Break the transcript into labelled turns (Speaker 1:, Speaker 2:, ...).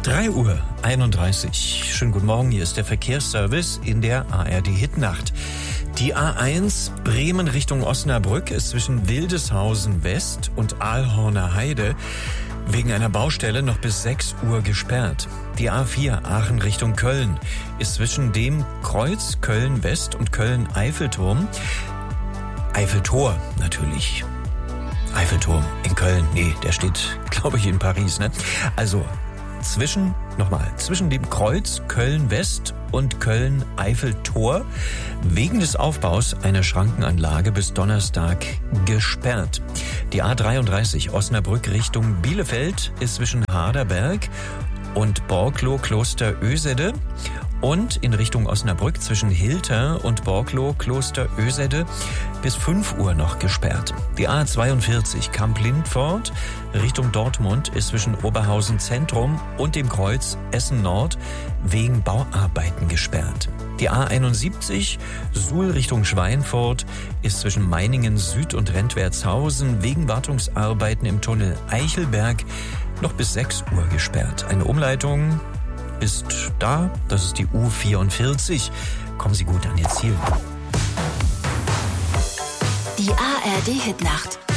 Speaker 1: 3:31 Uhr. Schönen guten Morgen, hier ist der Verkehrsservice in der ARD Hitnacht. Die A1 Bremen Richtung Osnabrück ist zwischen Wildeshausen West und Aalhorner Heide wegen einer Baustelle noch bis 6 Uhr gesperrt. Die A4 Aachen Richtung Köln ist zwischen dem Kreuz Köln West und Köln Eiffelturm. Eiffeltor natürlich. Eiffelturm in Köln. Nee, der steht, glaube ich, in Paris, ne? Also zwischen dem Kreuz Köln-West und Köln-Eiffeltor wegen des Aufbaus einer Schrankenanlage bis Donnerstag gesperrt. Die A33 Osnabrück Richtung Bielefeld ist zwischen Harderberg und Borklo-Kloster Ösede und in Richtung Osnabrück zwischen Hilter und Borklo-Kloster Ösede bis 5 Uhr noch gesperrt. Die A42 Kamp-Lindfort Richtung Dortmund ist zwischen Oberhausen Zentrum und dem Kreuz Essen Nord wegen Bauarbeiten gesperrt. Die A71 Suhl Richtung Schweinfurt ist zwischen Meiningen Süd und Rentwertshausen wegen Wartungsarbeiten im Tunnel Eichelberg noch bis 6 Uhr gesperrt. Eine Umleitung ist da, das ist die U44. Kommen Sie gut an Ihr Ziel.
Speaker 2: Die ARD Hitnacht.